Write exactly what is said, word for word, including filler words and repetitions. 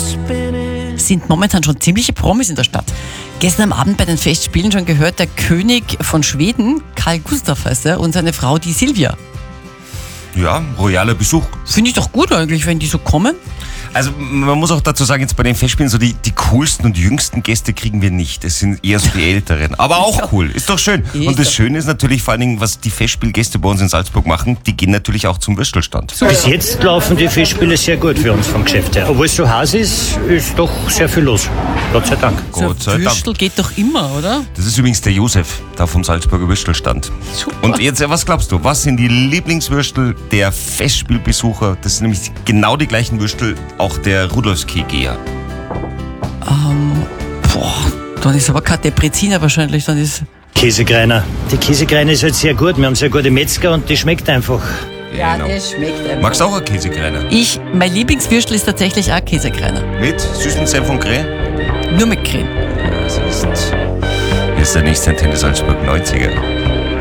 sind momentan schon ziemliche Promis in der Stadt. Gestern am Abend bei den Festspielen schon gehört, der König von Schweden, Karl Gustav heißt er, und seine Frau, die Silvia. Ja, royaler Besuch. Finde ich doch gut eigentlich, wenn die so kommen. Also man muss auch dazu sagen, jetzt bei den Festspielen, so die, die coolsten und jüngsten Gäste kriegen wir nicht. Es sind eher so die Älteren. Aber auch cool, ist doch schön. Und das Schöne ist natürlich vor allen Dingen, was die Festspielgäste bei uns in Salzburg machen, die gehen natürlich auch zum Würstelstand. Bis jetzt laufen die Festspiele sehr gut für uns vom Geschäft her. Obwohl es so heiß ist, ist doch sehr viel los. Gott sei Dank. Gott sei So ein Dank. Würstel geht doch immer, oder? Das ist übrigens der Josef, da vom Salzburger Würstelstand. Super. Und jetzt, was glaubst du, was sind die Lieblingswürstel der Festspielbesucher? Das sind nämlich genau die gleichen Würstel auch der Rudolfskegeher. Ähm, boah, dann ist aber kein Depreziner wahrscheinlich, dann ist... Käsekreiner. Die Käsekreiner ist halt sehr gut. Wir haben sehr gute Metzger und die schmeckt einfach. Ja, Genau. das schmeckt einfach. Magst du auch einen Käsekreiner? Ich, mein Lieblingswürstel ist tatsächlich auch Käsekreiner. Mit süßen Senf und Creme? Nur mit Creme. Ja, das ist, ist der nächste Antenne Salzburg neunziger.